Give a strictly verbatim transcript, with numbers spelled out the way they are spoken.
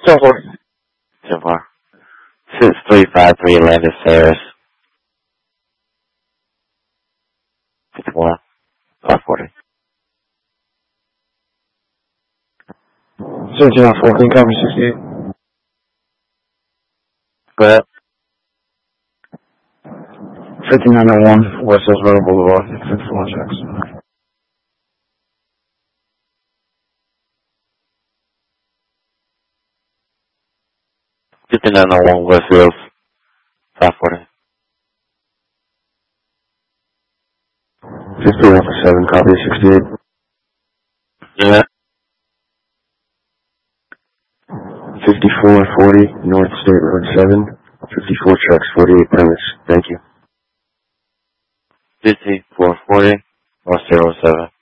So far. So far. Six three five three Landis Harris. Fifty-one. Five forty. Seventeen on fourteen, copy sixty-eight. Go ahead. Fifty-nine oh one West Hillsborough Boulevard. Fifty-one checks. Fifty-nine oh one West Hills. Five forty. Fifty-one for seven, copy sixty-eight. Yeah. Fifty-four forty North State Road seven. Fifty-four trucks, forty-eight permits. Thank you. Fifty-four forty North State Road seven.